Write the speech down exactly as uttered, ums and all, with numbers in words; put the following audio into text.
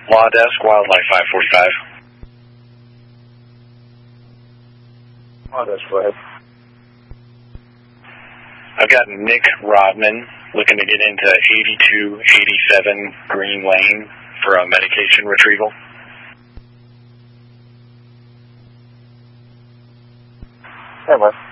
Law Desk, Wildlife five forty-five. Law Desk, go ahead. I've got Nick Rodman looking to get into eighty-two eighty-seven Green Lane for a medication retrieval. Hey, Wes.